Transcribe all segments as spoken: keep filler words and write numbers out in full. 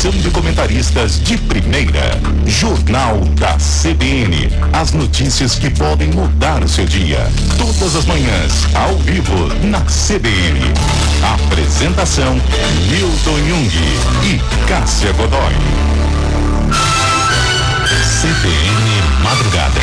Apresentação de comentaristas de primeira. Jornal da C B N. As notícias que podem mudar o seu dia. Todas as manhãs, ao vivo, na C B N. Apresentação: Milton Jung e Cássia Godoy. C B N Madrugada.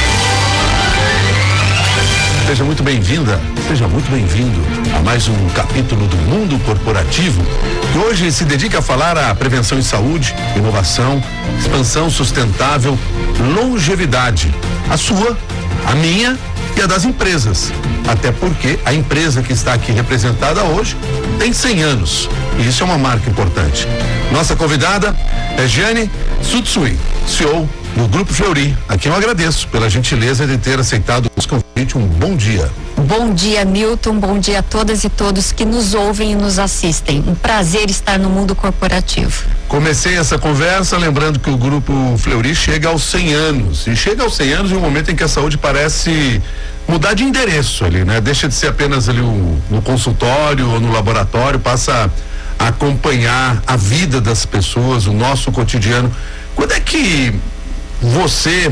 Seja muito bem-vinda, seja muito bem-vindo a mais um capítulo do Mundo Corporativo, que hoje se dedica a falar à prevenção em saúde, inovação, expansão sustentável, longevidade. A sua, a minha e a das empresas. Até porque a empresa que está aqui representada hoje tem cem anos. E isso é uma marca importante. Nossa convidada é Jeane Tsutsui, C E O do Grupo Fleury, a quem eu agradeço pela gentileza de ter aceitado o convite. Um bom dia. Bom dia, Milton. Bom dia a todas e todos que nos ouvem e nos assistem. Um prazer estar no mundo corporativo. Comecei essa conversa lembrando que o Grupo Fleury chega aos cem anos. E chega aos cem anos em um momento em que a saúde parece mudar de endereço ali, né? Deixa de ser apenas ali um, no consultório ou no laboratório, passa a acompanhar a vida das pessoas, o nosso cotidiano. Quando é que você,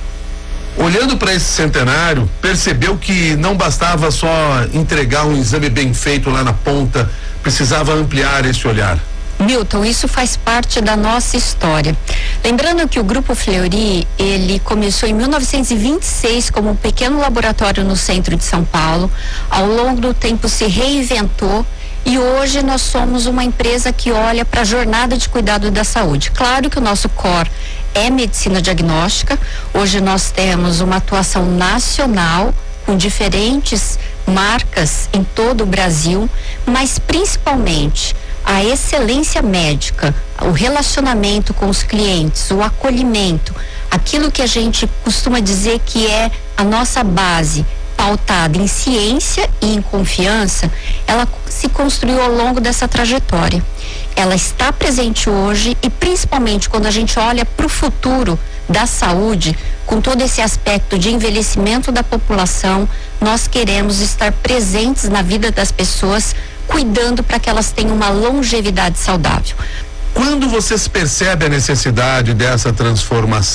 olhando para esse centenário, percebeu que não bastava só entregar um exame bem feito lá na ponta, precisava ampliar esse olhar? Milton, isso faz parte da nossa história. Lembrando que o Grupo Fleury, ele começou em mil novecentos e vinte e seis como um pequeno laboratório no centro de São Paulo. Ao longo do tempo se reinventou e hoje nós somos uma empresa que olha para a jornada de cuidado da saúde. Claro que o nosso core é medicina diagnóstica. Hoje nós temos uma atuação nacional com diferentes marcas em todo o Brasil, mas principalmente a excelência médica, o relacionamento com os clientes, o acolhimento, aquilo que a gente costuma dizer que é a nossa base, pautada em ciência e em confiança, ela se construiu ao longo dessa trajetória. Ela está presente hoje e principalmente quando a gente olha para o futuro da saúde, com todo esse aspecto de envelhecimento da população, nós queremos estar presentes na vida das pessoas, cuidando para que elas tenham uma longevidade saudável. Quando vocês percebem a necessidade dessa transformação